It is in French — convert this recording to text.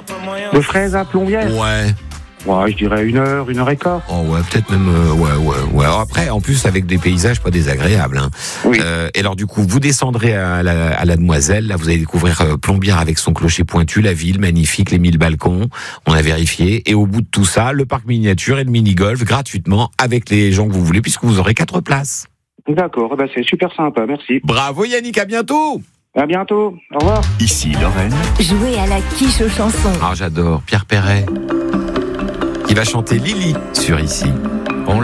De Fraise à Plombières. Ouais. Ouais, je dirais 1 heure et quart. Oh ouais, peut-être même ouais. Alors après, en plus avec des paysages pas désagréables. Hein. Oui. Et alors du coup, vous descendrez à la Demoiselle. Là, vous allez découvrir Plombières avec son clocher pointu, la ville magnifique, les 1000 balcons. On a vérifié. Et au bout de tout ça, le parc miniature et le mini-golf gratuitement avec les gens que vous voulez, puisque vous aurez 4 places. D'accord, c'est super sympa, merci. Bravo Yannick, à bientôt. À bientôt, au revoir. Ici Lorraine. Jouez à la quiche aux chansons. Ah, j'adore Pierre Perret qui va chanter Lily sur Ici.